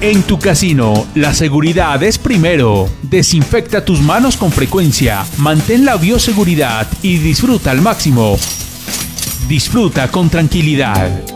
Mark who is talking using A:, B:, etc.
A: En tu casino, la seguridad es primero. Desinfecta tus manos con frecuencia, mantén la bioseguridad y disfruta al máximo. Disfruta con tranquilidad.